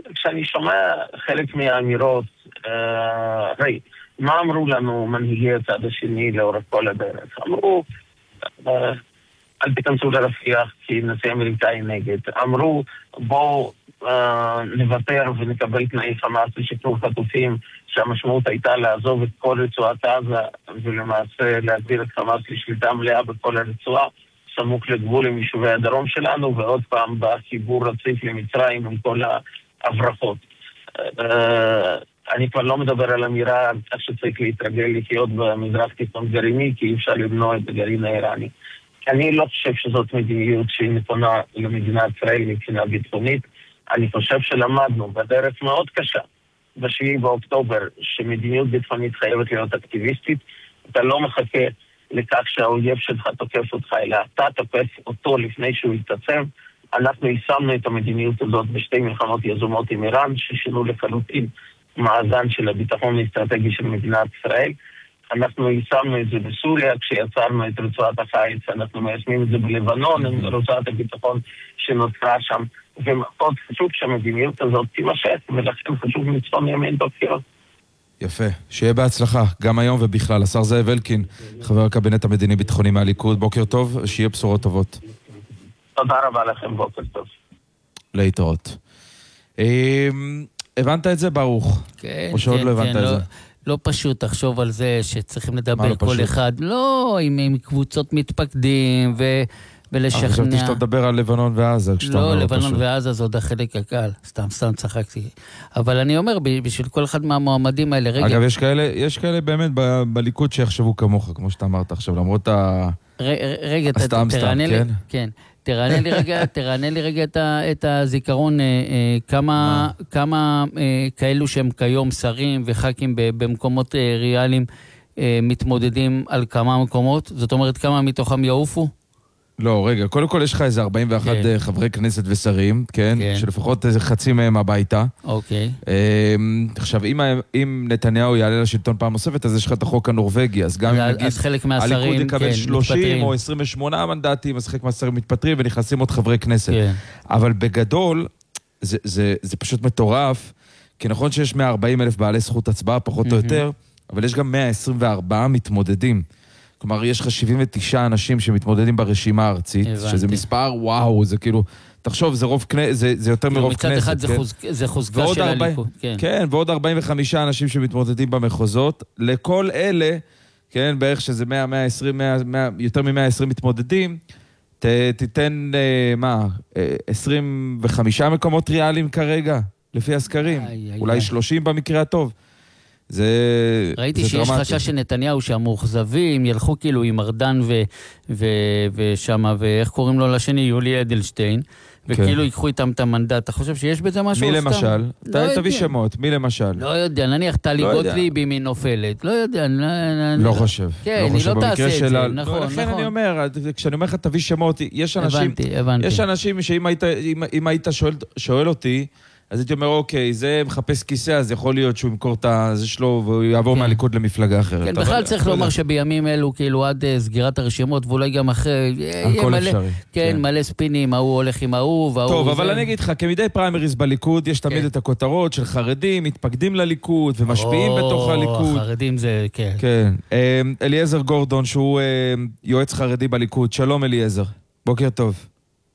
כשאני שומע חלק מהאמירות, הרי, מה אמרו לנו מנהיגי הצד השני לאורך כל הדרך? אמרו, אל תיכנסו לרפיח כי נשיא אמריקאי נגד. אמרו, בואו נוותר ונקבל תנאי חמאס לשחרור חטופים, שהמשמעות הייתה לעזוב את כל רצועת עזה ולמעשה להגדיר את חמאס לשליטה מלאה בכל הרצועה, סמוך לגבול עם יישובי הדרום שלנו, ועוד פעם בחיבור רציף למצרים עם כל ההברחות. אני כבר לא מדבר על אמירה שצריך להתרגל לחיות במזרח תיכון גרעיני, כי אי אפשר למנוע את הגרעין האיראני. אני לא חושב שזאת מדיניות שהיא נכונה למדינת ישראל מבחינה ביטחונית. אני חושב שלמדנו בדרך מאוד קשה, ב7 באוקטובר, שמדיניות ביטחונית חייבת להיות אקטיביסטית. אתה לא מחכה לכך שהאויב שלך תוקף אותך, אלא אתה תוקף אותו לפני שהוא יתעצם. אנחנו יישמנו את המדיניות הזאת בשתי מלחמות יזומות עם איראן, ששינו לחלוטין מאזן של הביטחון האסטרטגי של מדינת ישראל. אנחנו יישמנו את זה בסוריה, כשיצרנו את רצועת החיץ, אנחנו מיישמים את זה בלבנון, עם רצועת הביטחון שנוצרה שם, ומאוד חשוב שהמדיניות הזאת תימשך, ולכן חשוב מצפון ימין בבחירות. יפה, שיהיה בהצלחה, גם היום ובכלל. השר זאב אלקין, חבר הקבינט המדיני-ביטחוני מהליכוד, בוקר טוב, שיהיה בשורות טובות. תודה רבה לכם, בוקר טוב. להתראות. הבנת את זה, ברוך? כן, או שעוד כן, לא הבנת כן, את זה? לא פשוט תחשוב על זה שצריכים לדבר לא כל פשוט? אחד. לא, עם קבוצות מתפקדים ולשכנע. חשבתי שאתה מדבר על לבנון ועזה. לא, לבנון ועזה זה עוד החלק הקל. סתם צחקתי. אבל אני אומר, בשביל כל אחד מהמועמדים האלה, רגע... אגב, יש כאלה באמת בליכוד שיחשבו כמוך, כמו שאתה אמרת עכשיו, למרות רגע, תרענה לי, כן. תרענה לי רגע את הזיכרון, כמה כאלו שהם כיום שרים וח"כים במקומות ריאליים מתמודדים על כמה מקומות? זאת אומרת, כמה מתוכם יעופו? לא, רגע, קודם כל יש לך איזה 41 חברי כנסת ושרים, כן? שלפחות איזה חצי מהם הביתה. אוקיי. עכשיו, אם נתניהו יעלה לשלטון פעם נוספת, אז יש לך את החוק הנורווגי, אז גם אם נגיד, הליכוד יקבל 30 או 28 מנדטים, אז חלק מהשרים מתפטרים ונכנסים עוד חברי כנסת. אבל בגדול, זה פשוט מטורף, כי נכון שיש 140,000 בעלי זכות הצבעה, פחות או יותר, אבל יש גם 124 מתמודדים. כלומר, יש לך 79 אנשים שמתמודדים ברשימה הארצית, שזה מספר, וואו, זה כאילו, תחשוב, זה יותר מרוב כנסת. מצד אחד זה חוזקה של הליכוד. כן, ועוד 45 אנשים שמתמודדים במחוזות. לכל אלה, כן, בערך שזה 120, יותר מ-120 מתמודדים, תיתן, 25 מקומות ריאליים כרגע, לפי הסקרים. אולי 30 במקרה הטוב. ראיתי שיש חשש שנתניהו שהמאוכזבים ילכו כאילו עם ארדן ושמה, ואיך קוראים לו לשני? יולי אדלשטיין, וכאילו ייקחו איתם את המנדט. אתה חושב שיש בזה משהו? מי למשל? תביא שמות, מי למשל? לא יודע, נניח טלי גוטליב אם היא נופלת. לא יודע. לא חושב. כן, היא לא תעשה את זה. נכון. לכן אני אומר, כשאני אומר לך תביא שמות, יש אנשים שאם היית שואל אותי, אז הייתי אומר, אוקיי, זה מחפש כיסא, אז יכול להיות שהוא ימכור את זה שלו, והוא יעבור מהליכוד למפלגה אחרת. כן, בכלל צריך לומר שבימים אלו, כאילו עד סגירת הרשימות, ואולי גם אחרי, הכל אפשרי. כן, מלא ספינים, ההוא הולך עם ההוא, וההוא... טוב, אבל אני אגיד לך, כמדי פריימריז בליכוד, יש תמיד את הכותרות של חרדים, מתפקדים לליכוד, ומשפיעים בתוך הליכוד. חרדים זה, כן. כן. אליעזר גורדון, שהוא יועץ חרדי בליכוד. שלום, אליעזר. בוקר טוב.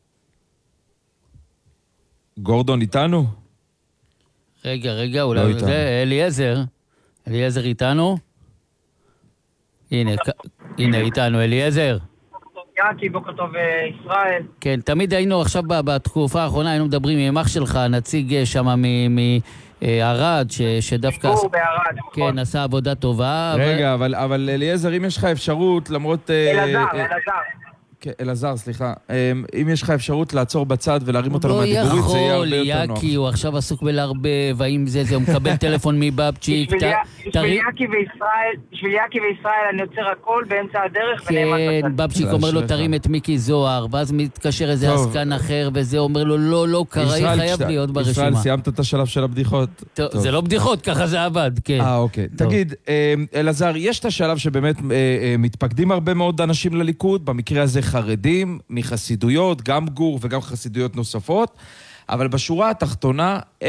גורדון איתנו? רגע, אולי זה אליעזר איתנו? הנה איתנו, אליעזר. יעקי, בוקר טוב ישראל. כן, תמיד היינו עכשיו בתקופה האחרונה, היינו מדברים עם אח שלך, נציג שם מערד, שדווקא... בערד. כן, עשה עבודה טובה. רגע, אבל אליעזר, אם יש לך אפשרות, למרות... אלעזר, סליחה. אם יש לך אפשרות לעצור בצד ולהרים אותנו מהדיבורית, זה יהיה הרבה יותר נוח. לא יכול, יאקי, הוא עכשיו עסוק בלהרבב, האם זה, הוא מקבל טלפון מבבצ'יק. בשביל יאקי וישראל אני יוצר הכל באמצע הדרך ונאמן בצד. כן, בבצ'יק אומר לו, תרים את מיקי זוהר, ואז מתקשר איזה עסקן אחר, וזה אומר לו, לא, קראי חייב להיות ברשימה. ישראל, סיימת את השלב של הבדיחות? זה לא בדיחות, ככה זה עבד, כן. אוקיי. תגיד, אלעזר, יש את השלב שבאמת מתפקדים הרבה מאוד אנשים לליכוד, במקרה הזה חרדים, מחסידויות, גם גור וגם חסידויות נוספות, אבל בשורה התחתונה